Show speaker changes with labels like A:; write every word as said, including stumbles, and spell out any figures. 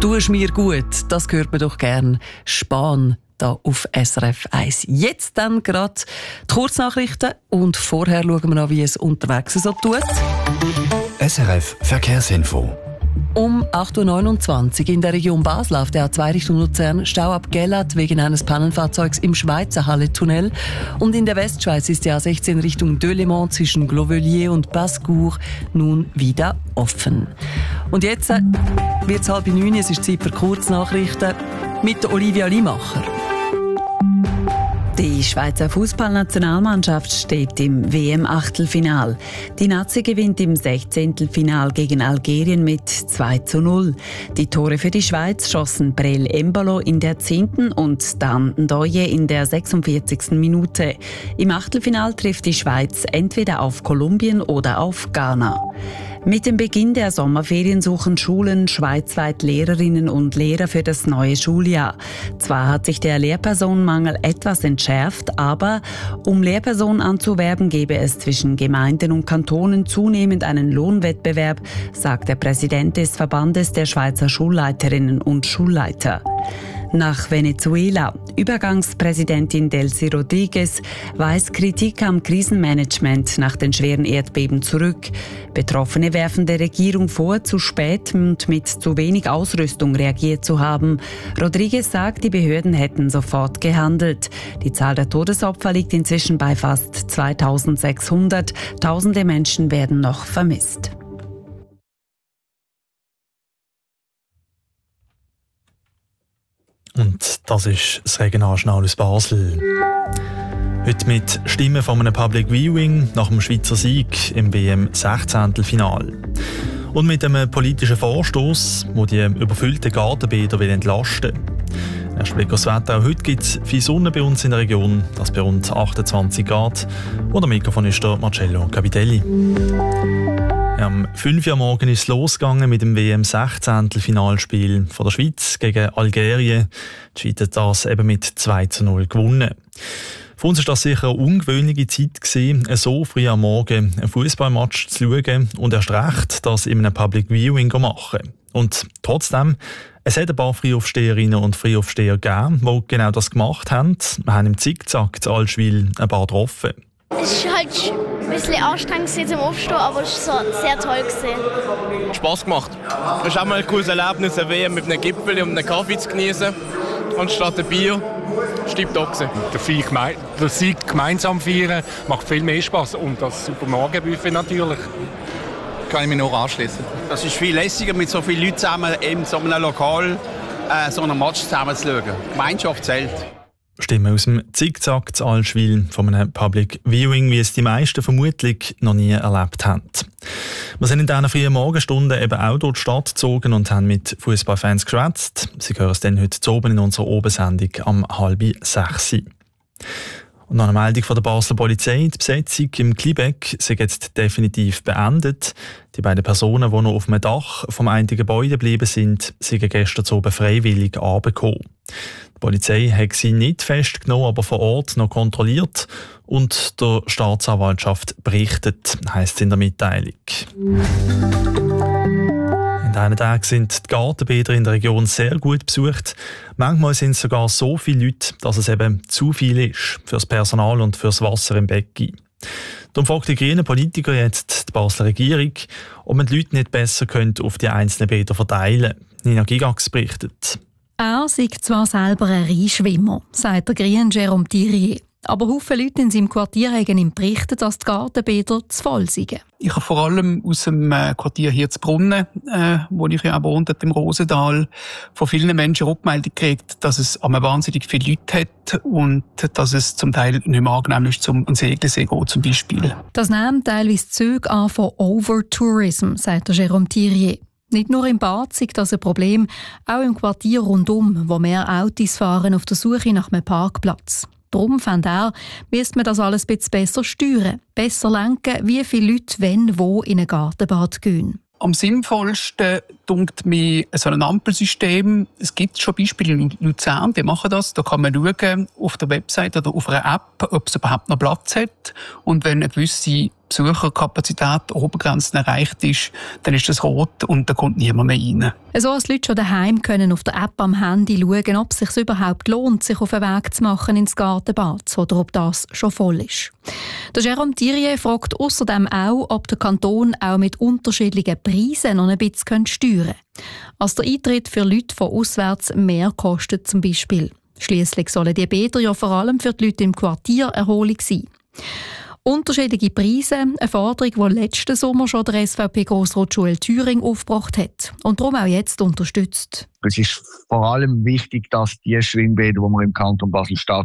A: «Tu's mir gut», das hört man doch gern. Spahn da auf S R F eins. Jetzt dann gerade die Kurznachrichten und vorher schauen wir noch, wie es unterwegs so tut.
B: S R F Verkehrsinfo.
A: Um acht Uhr neunundzwanzig in der Region Basel auf der A zwei Richtung Luzern Stau ab Gellert wegen eines Pannenfahrzeugs im Schweizer Halle-Tunnel. Und in der Westschweiz ist die A sechzehn Richtung Delémont zwischen Glovelier und Bascourt nun wieder offen. Und jetzt äh, wird es halb neun, es ist Zeit für Kurznachrichten mit Olivia Limacher.
C: Die Schweizer Fußballnationalmannschaft steht im W M-Achtelfinal. Die Nazi gewinnt im Sechzehntelfinal gegen Algerien mit zwei zu null. Die Tore für die Schweiz schossen Brel Embolo in der zehnten und Dan Ndoye in der sechsundvierzigsten Minute. Im Achtelfinal trifft die Schweiz entweder auf Kolumbien oder auf Ghana. Mit dem Beginn der Sommerferien suchen Schulen schweizweit Lehrerinnen und Lehrer für das neue Schuljahr. Zwar hat sich der Lehrpersonenmangel etwas entschärft, aber um Lehrpersonen anzuwerben, gebe es zwischen Gemeinden und Kantonen zunehmend einen Lohnwettbewerb, sagt der Präsident des Verbandes der Schweizer Schulleiterinnen und Schulleiter. Nach Venezuela. Übergangspräsidentin Delcy Rodriguez weist Kritik am Krisenmanagement nach den schweren Erdbeben zurück. Betroffene werfen der Regierung vor, zu spät und mit zu wenig Ausrüstung reagiert zu haben. Rodriguez sagt, die Behörden hätten sofort gehandelt. Die Zahl der Todesopfer liegt inzwischen bei fast zweitausendsechshundert. Tausende Menschen werden noch vermisst.
D: Und das ist das Regionaljournal aus Basel. Heute mit Stimmen von einem Public Viewing nach dem Schweizer Sieg im W M-Sechzehntelfinal. Und mit einem politischen Vorstoß, der die überfüllten Gartenbäder entlasten will. Erst Blick aufs Wetter. Auch heute gibt es viel Sonne bei uns in der Region, das bei rund achtundzwanzig Grad. Und am Mikrofon ist der Marcello Capitelli. Am fünf Uhr morgen ist es losgegangen mit dem W M-Sechzehntelfinalspiel von der Schweiz gegen Algerien. Die Schweiz hat das eben mit zwei zu null gewonnen. Für uns war das sicher eine ungewöhnliche Zeit gewesen, so früh am Morgen einen Fußballmatch zu schauen und erst recht das in einem Public Viewing zu machen. Und trotzdem, es hat ein paar Frühaufsteherinnen und Frühaufsteher gegeben, die genau das gemacht haben. Wir haben im Zickzack zu Allschwil ein paar getroffen.
E: Es war halt ein bisschen anstrengend zum Aufstehen, aber es war sehr toll.
F: Spass gemacht. Es ist auch mal ein cooles Erlebnis, eine W M mit einem Gipfel und einem Kaffee zu genießen, anstatt ein Bier. Das war top.
G: Den Sieg gemeinsam feiern macht viel mehr Spass. Und das super Morgenbuffet natürlich.
H: Kann ich mich nur anschließen. Das ist viel lässiger, mit so vielen Leuten zusammen in so einem Lokal äh, so einen Match zusammen zu schauen. Gemeinschaft zählt.
D: Stimmen aus dem Zickzack zu Allschwil von einem Public Viewing, wie es die meisten vermutlich noch nie erlebt haben. Wir sind in diesen frühen Morgenstunden eben auch durch die Stadt gezogen und haben mit Fußballfans geschwätzt. Sie hören es dann heute oben in unserer Obersendung am halb sechs. Und noch eine Meldung von der Basler Polizei. Die Besetzung im Klibeck ist jetzt definitiv beendet. Die beiden Personen, die noch auf dem Dach vom einen Gebäude geblieben sind, sind gestern oben freiwillig runtergekommen. Die Polizei hat sie nicht festgenommen, aber vor Ort noch kontrolliert und der Staatsanwaltschaft berichtet, heisst es in der Mitteilung. In diesen Tagen sind die Gartenbäder in der Region sehr gut besucht. Manchmal sind es sogar so viele Leute, dass es eben zu viel ist für das Personal und für das Wasser im Becken. Darum fragt die grünen Politiker jetzt die Basler Regierung, ob man die Leute nicht besser auf die einzelnen Bäder verteilen könnte. Nina Gigax berichtet.
I: Er sei zwar selber ein Reinschwimmer, sagt der Grüne Jérôme Thirier. Aber viele Leute in seinem Quartier haben ihm berichtet, dass die Gartenbäder zu voll seien.
J: Ich habe vor allem aus dem Quartier hier zu Brunnen, äh, wo ich ja wohne, im Rosental, von vielen Menschen Rückmeldung gekriegt, dass es einmal wahnsinnig viele Leute hat und dass es zum Teil nicht mehr angenehm ist, zum an Segelsee gehen zum Beispiel.
I: Das nimmt teilweise Züge an von Overtourism, sagt der Jérôme Thirier. Nicht nur im Bad sei das ein Problem, auch im Quartier rundum, wo mehr Autos fahren auf der Suche nach einem Parkplatz. Darum fand er, müsste man das alles ein bisschen besser steuern, besser lenken, wie viele Leute wenn wo in ein Gartenbad gehen.
J: am sinnvollsten dunkt mir so ein Ampelsystem. Es gibt schon Beispiele in Luzern, die machen das. Da kann man schauen auf der Website oder auf einer App, ob es überhaupt noch Platz hat. Und wenn eine gewisse Besucherkapazität Obergrenzen erreicht ist, dann ist das rot und da kommt niemand mehr rein.
I: So als die Leute schon daheim können auf der App am Handy schauen, ob es sich überhaupt lohnt, sich auf den Weg zu machen ins Gartenbad oder ob das schon voll ist. Der Jérôme Thiriet fragt außerdem auch, ob der Kanton auch mit unterschiedlichen Preisen noch ein bisschen steuern könnte. Als der Eintritt für Leute von auswärts mehr kostet zum Beispiel. Schliesslich sollen die Bäder ja vor allem für die Leute im Quartier Erholung sein. Unterschiedliche Preise, eine Forderung, die letzten Sommer schon der S V P-Grossrat Joel Thüring aufgebracht hat und darum auch jetzt unterstützt.
K: Es ist vor allem wichtig, dass die Schwimmbäder, die wir im Kanton Basel-Stadt